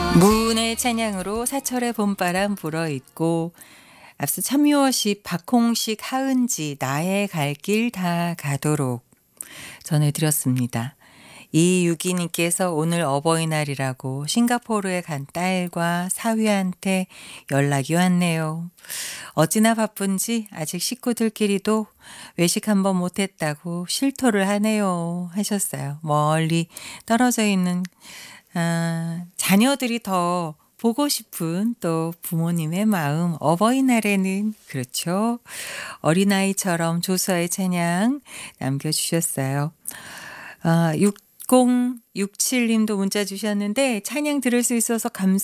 무은의 찬양으로 사철의 봄바람 불어있고 앞서 참여시 박홍식 하은지 나의 갈 길 다 가도록 전해드렸습니다. 이유기님께서 오늘 어버이날이라고 싱가포르에 간 딸과 사위한테 연락이 왔네요. 어찌나 바쁜지 아직 식구들끼리도 외식 한번 못했다고 실토를 하네요 하셨어요. 멀리 떨어져 있는 자녀들이 더 보고 싶은 또 부모님의 마음, 어버이날에는 그렇죠. 어린아이처럼 조수아의 찬양 남겨주셨어요. 6067님도 문자 주셨는데 찬양 들을 수 있어서 감사합니다.